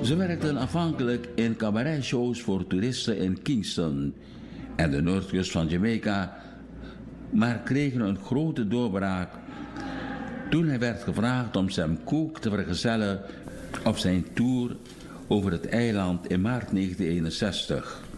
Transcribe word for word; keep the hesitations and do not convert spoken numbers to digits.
Ze werkten afhankelijk in cabaretshows voor toeristen in Kingston en de noordkust van Jamaica, maar kregen een grote doorbraak toen hij werd gevraagd om Sam Cooke te vergezellen op zijn tour over het eiland in maart negentien eenenzestig.